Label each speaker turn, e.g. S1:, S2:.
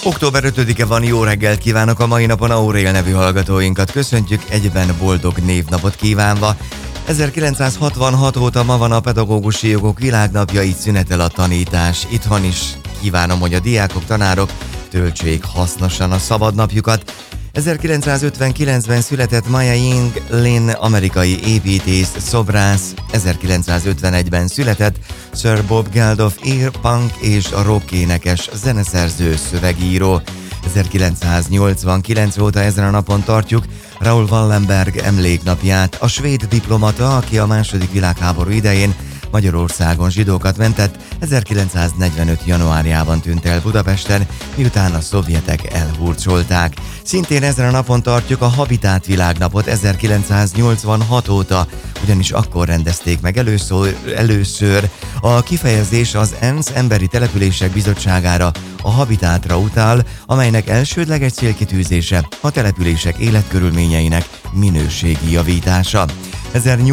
S1: Október 5-e van, jó reggelt kívánok a mai napon Aurél nevű hallgatóinkat. Köszöntjük egyben boldog névnapot kívánva. 1966 óta ma van a pedagógusi jogok világnapja, így szünetel a tanítás. Itthon is kívánom, hogy a diákok, tanárok töltsék hasznosan a szabadnapjukat. 1959-ben született Maya Ying-Lin, amerikai építész, szobrász. 1951-ben született Sir Bob Geldof, ír, punk és rock énekes, zeneszerző, szövegíró. 1989 óta ezen a napon tartjuk Raoul Wallenberg emléknapját, a svéd diplomata, aki a II. Világháború idején Magyarországon zsidókat mentett, 1945. januárjában tűnt el Budapesten, miután a szovjetek elhurcolták. Szintén ezen a napon tartjuk a Habitat világnapot 1986 óta, ugyanis akkor rendezték meg először. A kifejezés az ENSZ Emberi Települések Bizottságára, a Habitatra utal, amelynek elsődleges célkitűzése a települések életkörülményeinek minőségi javítása.